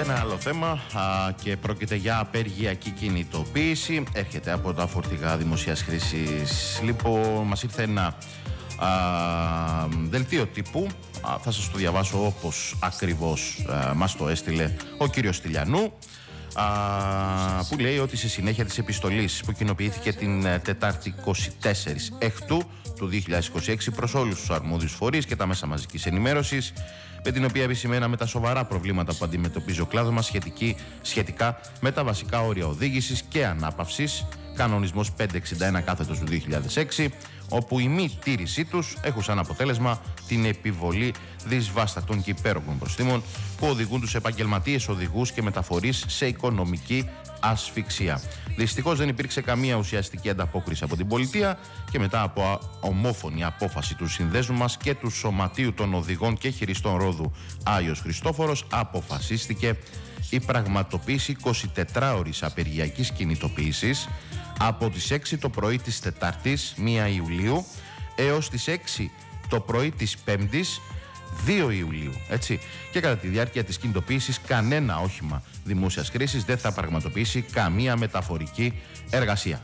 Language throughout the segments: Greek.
Ένα άλλο θέμα και πρόκειται για απεργιακή κινητοποίηση. Έρχεται από τα φορτηγά δημοσίας χρήσης. Λοιπόν, μας ήρθε ένα δελτίο τύπου. Θα σας το διαβάσω όπως ακριβώς μας το έστειλε ο κύριος Στυλιανού, που λέει ότι σε συνέχεια της επιστολής που κοινοποιήθηκε την Τετάρτη 24 Έκτου του 2026 προς όλους τους αρμόδιους φορείς και τα μέσα μαζικής ενημέρωσης, με την οποία επισημαίναμε τα σοβαρά προβλήματα που αντιμετωπίζει ο κλάδος μας σχετικά με τα βασικά όρια οδήγησης και ανάπαυσης, κανονισμός 561 του 2006, όπου η μη τήρησή τους έχουν σαν αποτέλεσμα την επιβολή δυσβάστατων και υπέρογκων προστίμων που οδηγούν τους επαγγελματίες οδηγούς και μεταφορείς σε οικονομική ασφυξία. Δυστυχώς δεν υπήρξε καμία ουσιαστική ανταπόκριση από την πολιτεία και μετά από ομόφωνη απόφαση του συνδέσμου μας και του Σωματείου των Οδηγών και Χειριστών Ρόδου Άγιος Χριστόφορος, αποφασίστηκε η πραγματοποίηση 24ωρης απεργιακής κινητοποίησης από τις 6 το πρωί της Τετάρτης 1 Ιουλίου έως τις 6 το πρωί της Πέμπτης 2 Ιουλίου, έτσι. Και κατά τη διάρκεια της κινητοποίησης κανένα όχημα δημόσιας χρήσης δεν θα πραγματοποιήσει καμία μεταφορική εργασία.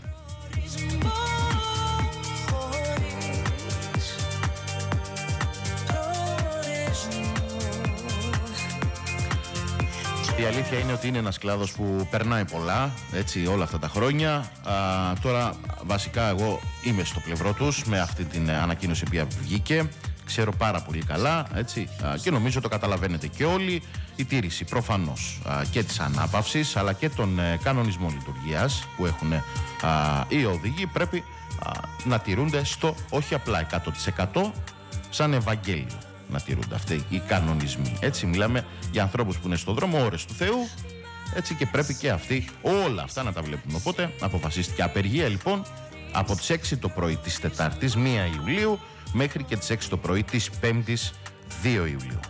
Η αλήθεια είναι ότι είναι ένας κλάδος που περνάει πολλά, έτσι, όλα αυτά τα χρόνια. Τώρα βασικά εγώ είμαι στο πλευρό τους με αυτή την ανακοίνωση που βγήκε. Ξέρω πάρα πολύ καλά, έτσι, και νομίζω το καταλαβαίνετε και όλοι. Η τήρηση προφανώς και της ανάπαυσης αλλά και των κανονισμών λειτουργίας που έχουν οι οδηγοί πρέπει να τηρούνται στο όχι απλά 100% σαν Ευαγγέλιο. Να τηρούνται αυτοί οι κανονισμοί. Έτσι, μιλάμε για ανθρώπους που είναι στον δρόμο, ώρες του Θεού, έτσι, και πρέπει και αυτοί όλα αυτά να τα βλέπουν. Οπότε αποφασίστηκε απεργία λοιπόν από τις 6 το πρωί της Τετάρτης 1 Ιουλίου μέχρι και τις 6 το πρωί της Πέμπτης 2 Ιουλίου.